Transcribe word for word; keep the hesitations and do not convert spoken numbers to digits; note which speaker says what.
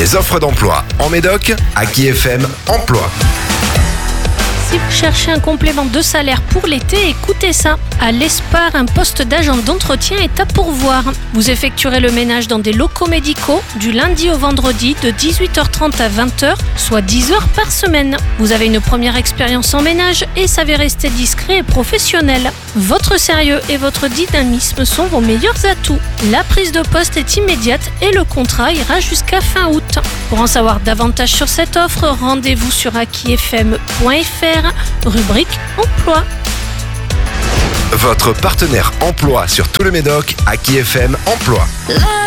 Speaker 1: Les offres d'emploi en Médoc, Aki F M Emploi.
Speaker 2: Si vous cherchez un complément de salaire pour l'été, écoutez ça. À l'Espar, un poste d'agent d'entretien est à pourvoir. Vous effectuerez le ménage dans des locaux médicaux du lundi au vendredi de dix-huit heures trente à vingt heures, soit dix heures par semaine. Vous avez une première expérience en ménage et savez rester discret et professionnel. Votre sérieux et votre dynamisme sont vos meilleurs atouts. La prise de poste est immédiate et le contrat ira jusqu'à fin août. Pour en savoir davantage sur cette offre, rendez-vous sur aki f m point f r, rubrique Emploi.
Speaker 1: Votre partenaire emploi sur tout le Médoc, Aki F M Emploi.